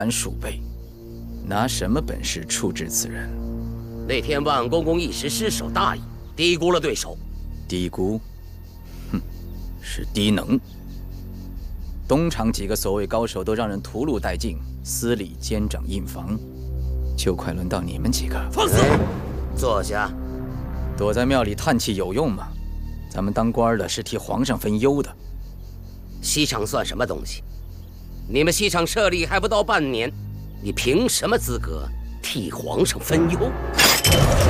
鼠辈，拿什么本事处置此人？ 那天万公公一时失手大意，低估了对手。 低估？哼，是低能。东厂几个所谓高手都让人屠戮殆尽，司礼监长印房，就快轮到你们几个。 放肆！坐下。 躲在庙里叹气有用吗？咱们当官的是替皇上分忧的。 西厂算什么东西？你们西厂设立还不到半年，你凭什么资格替皇上分忧？